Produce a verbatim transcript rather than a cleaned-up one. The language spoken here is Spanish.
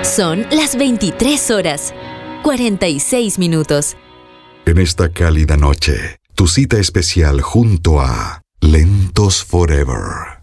Son las veintitrés horas, cuarenta y seis minutos. En esta cálida noche, tu cita especial junto a Lentos Forever.